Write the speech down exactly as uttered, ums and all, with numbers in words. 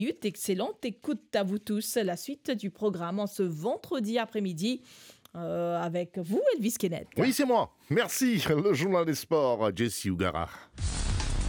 Excellente écoute à vous tous. La suite du programme en ce vendredi après-midi euh, avec vous, Elvis Kenneth. Oui, c'est moi. Merci, le journal des sports, Jesse Ugara.